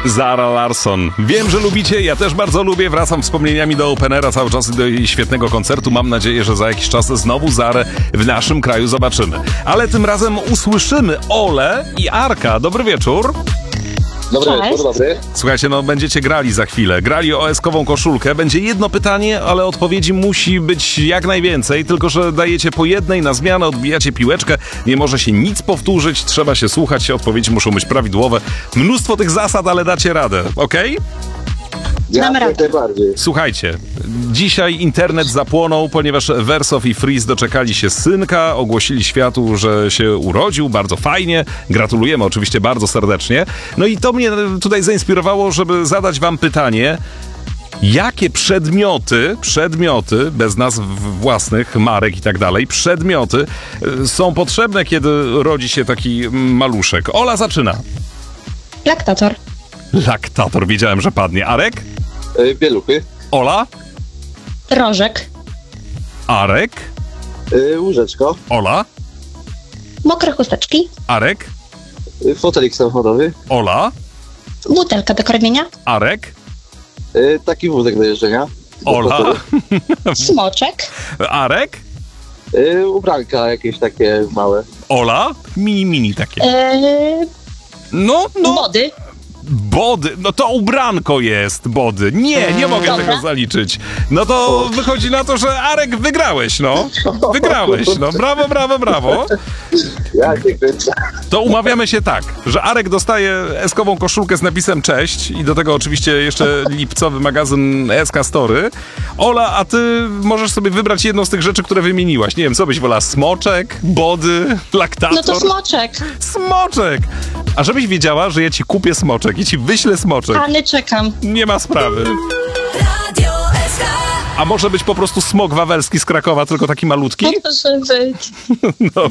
Zara Larsson. Wiem, że lubicie, ja też bardzo lubię. Wracam wspomnieniami do Openera cały czas do jej świetnego koncertu. Mam nadzieję, że za jakiś czas znowu Zarę w naszym kraju zobaczymy. Ale tym razem usłyszymy Olę i Arka. Dobry wieczór. Dobry wieczór, dobry. Słuchajcie, będziecie grali za chwilę. Grali o OS-kową koszulkę. Będzie jedno pytanie, ale odpowiedzi musi być jak najwięcej, tylko że dajecie po jednej na zmianę, odbijacie piłeczkę. Nie może się nic powtórzyć, trzeba się słuchać, odpowiedzi muszą być prawidłowe. Mnóstwo tych zasad, ale dacie radę, okej? Jak najbardziej. Słuchajcie, dzisiaj internet zapłonął, ponieważ Wersow i Freeze doczekali się synka, ogłosili światu, że się urodził, bardzo fajnie, gratulujemy oczywiście bardzo serdecznie. No i to mnie tutaj zainspirowało, żeby zadać wam pytanie, jakie przedmioty, bez nazw własnych, marek i tak dalej, przedmioty są potrzebne, kiedy rodzi się taki maluszek. Ola zaczyna. Laktator. Laktator, wiedziałem, że padnie. Arek? Pieluchy. Ola? Rożek. Arek? Łóżeczko. Ola? Mokre chusteczki. Arek? Fotelik samochodowy. Ola? Butelka do karmienia. Arek? Taki wózek do jeżdżenia. Ola? Smoczek. Arek? Ubranka jakieś takie małe. Ola? Mini takie. No. Body. Body, no to ubranko jest, body. Nie mogę Dobra. tego zaliczyć. No to wychodzi na to, że Arek wygrałeś, Wygrałeś, brawo. Ja się kręcę. To umawiamy się tak, że Arek dostaje S-kową koszulkę z napisem cześć i do tego oczywiście jeszcze lipcowy magazyn SK Story. Ola, a ty możesz sobie wybrać jedną z tych rzeczy, które wymieniłaś. Nie wiem, co byś wolała? Smoczek, body, laktator? No to smoczek. Smoczek! A żebyś wiedziała, że ja ci kupię smoczek i ci wyślę smoczek. Any czekam. Nie ma sprawy. A może być po prostu smok wawelski z Krakowa, tylko taki malutki? Może być. No.